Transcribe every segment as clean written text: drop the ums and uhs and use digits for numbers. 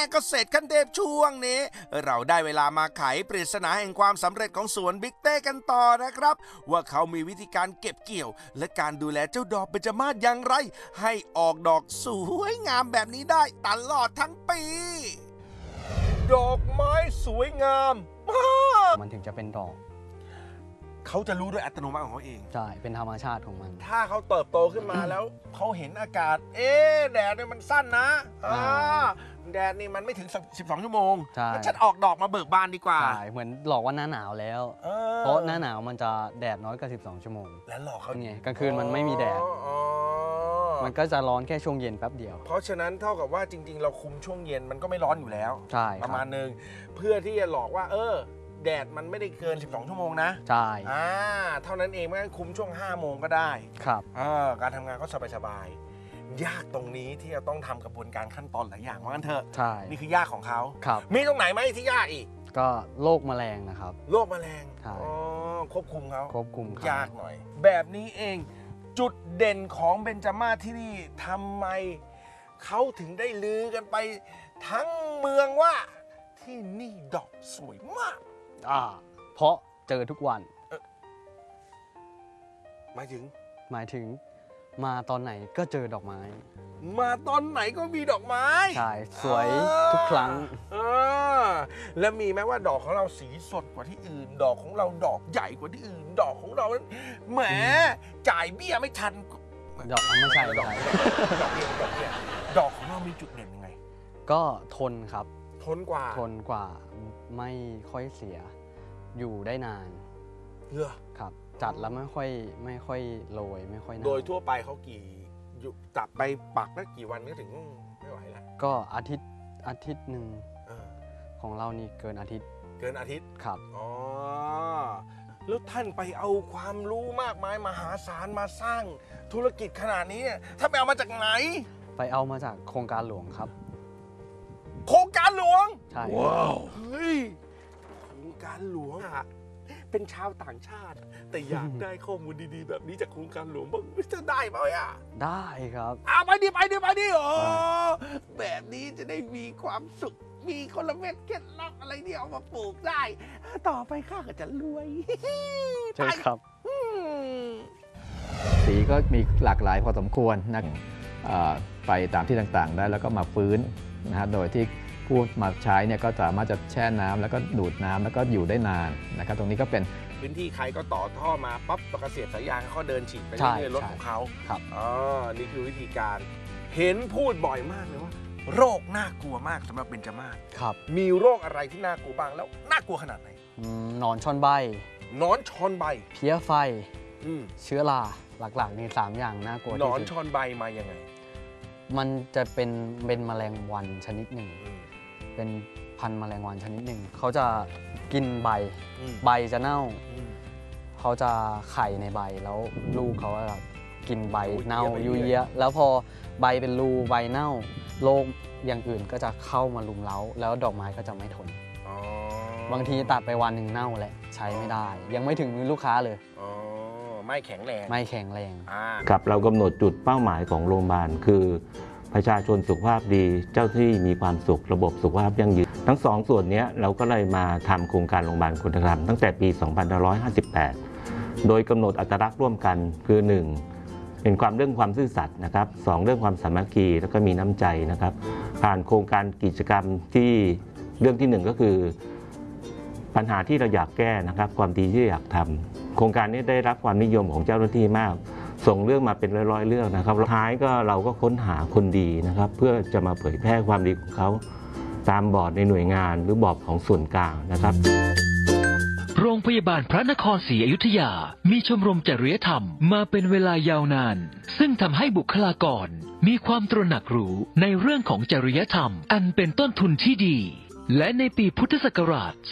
เกษตรขั้นเทพช่วงนี้เราได้เวลามาไขปริศนาแห่งความสำเร็จของสวนบิ๊กเต้กันต่อนะครับว่าเขามีวิธีการเก็บเกี่ยวและการดูแลเจ้าดอกเบญจมาศอย่างไรให้ออกดอกสวยงามแบบนี้ได้ตลอดทั้งปีดอกไม้สวยงามมันถึงจะเป็นดอกเขาจะรู้ด้วยอัตโนมัติของเขาเองใช่เป็นธรรมชาติของมันถ้าเขาเติบโตขึ้นมาแล้วเขาเห็นอากาศแดดเนี่ยมันสั้นนะแดดนี่มันไม่ถึง12 ชั่วโมงฉันออกดอกมาเบิกบานดีกว่าใช่เหมือนหลอกว่าหน้าหนาวแล้วเพราะหน้าหนาวมันจะแดดน้อยกว่า12 ชั่วโมงแล้วหลอกเขาไงกลางคืนมันไม่มีแดดมันก็จะร้อนแค่ช่วงเย็นแป๊บเดียวเพราะฉะนั้นเท่ากับว่าจริงๆเราคุมช่วงเย็นมันก็ไม่ร้อนอยู่แล้วใช่ประมาณนึงเพื่อที่จะหลอกว่าแดดมันไม่ได้เกิน12 ชั่วโมงนะใช่เท่านั้นเองไม่งั้นคุมช่วง5 โมงก็ได้ครับการทำงานก็สบายๆยากตรงนี้ที่จะต้องทำกระบวนการขั้นตอนหลายอย่างว่างั้นเถอะใช่นี่คือยากของเขาครับมีตรงไหนไหมที่ยากอีกก็โรคแมลงนะครับโรคแมลงควบคุมเขายากหน่อยแบบนี้เองจุดเด่นของเบญจมาศที่นี่ทำไมเขาถึงได้ลือกันไปทั้งเมืองว่าที่นี่ดอกสวยมากเพราะเจอทุกวันหมายถึงมาตอนไหนก็เจอดอกไม้มาตอนไหนก็มีดอกไม้ใช่สวยทุกครั้งแล้วมีไหมว่าดอกของเราสีสดกว่าที่อื่นดอกของเราดอกใหญ่กว่าที่อื่นดอกของเราแหมจ่ายเบี้ยไม่ทันดอกไม่ใช่ดอกของเรามีจุดเด่นยังไงก็ทนครับทนกว่าไม่ค่อยเสียอยู่ได้นานครับจัดแล้วไม่ค่อยโรยไม่ค่อยโดยทั่วไปเขาจับไปปักได้กี่วันก็ถึงไม่ไหวละก็อาทิตย์หนึ่งของเรานี่เกินอาทิตย์ครับแล้วท่านไปเอาความรู้มากมายมหาศาลมาสร้างธุรกิจขนาดนี้ท่านไปเอามาจากไหนไปเอามาจากโครงการหลวงครับโครงการหลวงใช่ว้าวเฮ้ยโครงการหลวงเป็นชาวต่างชาติแต่อยากได้ข้อมูลดีๆแบบนี้จากโครงการหลวงบ้างจะได้ไหมได้ครับไปดิแบบนี้จะได้มีความสุขมีคนละเม็ดเคล็ดลับอะไรที่เอามาปลูกได้ต่อไปข้าก็จะรวยใช่ครับสีก็มีหลากหลายพอสมควรนะไปตามที่ต่างๆได้แล้วก็มาฟื้นนะฮะโดยที่ผู้มาใช้เนี่ยก็สามารถจะแช่น้ำแล้วก็ดูดน้ำแล้วก็อยู่ได้นานนะครับตรงนี้ก็เป็นพื้นที่ใครก็ต่อท่อมาปั๊บปกระเสียบสายยางเขาเดินฉีดไปเรื่อยๆรถของเขาครับนี่คือวิธีการเห็นพูดบ่อยมากเลยว่าโรคน่ากลัวมากสำหรับเบญจมาศครับมีโรคอะไรที่น่ากลัวบ้างแล้วน่ากลัวขนาดไหนหนอนชอนใบเพี้ยไฟเชื้อราหลักๆนี่3 อย่างน่ากลัวที่สุดหนอนชอนใบมายังไงมันจะเป็นแมลงวันชนิดหนึ่งเป็นพันธุ์แมลงวันชนิดหนึ่งเขาจะกินใบจะเน่าเขาจะไข่ในใบแล้วลูกเขาจะกินใบเน่ายุ่ยเยะแล้วพอใบเป็นรูใบเน่าโรคอย่างอื่นก็จะเข้ามารุมเร้าแล้วดอกไม้ก็จะไม่ทนบางทีตัดไปวันหนึ่งเน่าแหละใช้ไม่ได้ยังไม่ถึงมือลูกค้าเลยไม่แข็งแรงครับเรากำหนดจุดเป้าหมายของโรงพยาบาลคือประชาชนสุขภาพดีเจ้าที่มีความสุขระบบสุขภาพยั่งยืนทั้ง2 ส่วนนี้เราก็เลยมาทำโครงการโรงพยาบาลคุณธรรมตั้งแต่ปี 2558 โดยกำหนดอัตลักษณ์ร่วมกันคือ 1. เป็นเรื่องความซื่อสัตย์นะครับ 2. เรื่องความสามัคคีแล้วก็มีน้ำใจนะครับผ่านโครงการกิจกรรมที่เรื่องที่ 1 ก็คือปัญหาที่เราอยากแก้นะครับความดีที่อยากทำโครงการนี้ได้รับความนิยมของเจ้าหน้าที่มากส่งเรื่องมาเป็นร้อยๆเรื่องนะครับท้ายก็เราก็ค้นหาคนดีนะครับเพื่อจะมาเผยแพร่ความดีของเขาตามบอร์ดในหน่วยงานหรือบอร์ดของส่วนกลางนะครับโรงพยาบาลพระนครศรีอยุธยามีชมรมจริยธรรมมาเป็นเวลายาวนานซึ่งทำให้บุคลากรมีความตระหนักรู้ในเรื่องของจริยธรรมอันเป็นต้นทุนที่ดีและในปีพุทธศักราช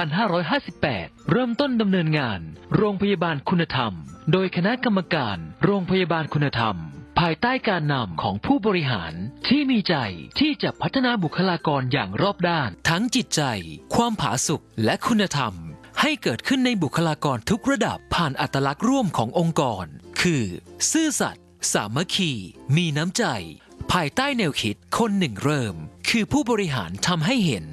2558 เริ่มต้นดำเนินงานโรงพยาบาลคุณธรรมโดยคณะกรรมการโรงพยาบาลคุณธรรมภายใต้การนำของผู้บริหารที่มีใจที่จะพัฒนาบุคลากรอย่างรอบด้านทั้งจิตใจความผาสุกและคุณธรรมให้เกิดขึ้นในบุคลากรทุกระดับผ่านอัตลักษณ์ร่วมขององค์กรคือซื่อสัตย์สามัคคีมีน้ำใจภายใต้แนวคิดคนหนึ่งเริ่มคือผู้บริหารทำให้เห็น